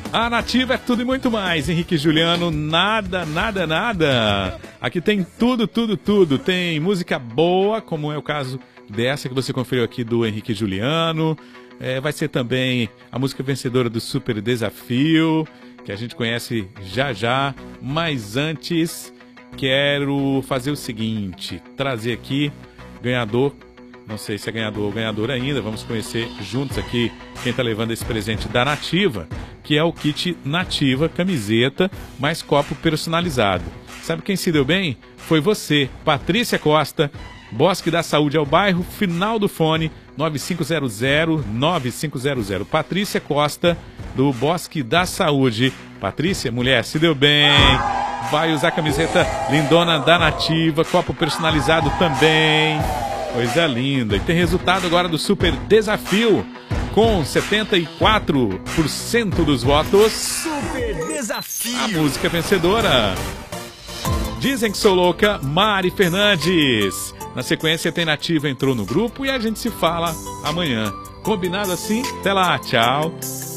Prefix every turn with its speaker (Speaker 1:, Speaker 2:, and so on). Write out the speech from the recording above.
Speaker 1: A Nativa é tudo e muito mais. Henrique e Juliano, nada, nada, nada. Aqui tem tudo, tudo, tudo. Tem música boa, como é o caso dessa que você conferiu aqui do Henrique e Juliano. Vai ser também a música vencedora do Super Desafio, que a gente conhece já já. Mas antes, quero fazer o seguinte, trazer aqui ganhador. Não sei se é ganhador ou ganhadora ainda. Vamos conhecer juntos aqui quem está levando esse presente da Nativa, que é o kit Nativa, camiseta, mais copo personalizado. Sabe quem se deu bem? Foi você, Patrícia Costa, Bosque da Saúde ao bairro, final do fone 9500-9500. Patrícia Costa, do Bosque da Saúde. Patrícia, mulher, se deu bem. Vai usar a camiseta lindona da Nativa, copo personalizado também. Coisa linda. E tem resultado agora do Super Desafio, com 74% dos votos.
Speaker 2: Super Desafio.
Speaker 1: A música vencedora. Dizem que sou louca, Mari Fernandes. Na sequência, tem Nativa entrou no grupo e a gente se fala amanhã. Combinado assim? Até lá, tchau.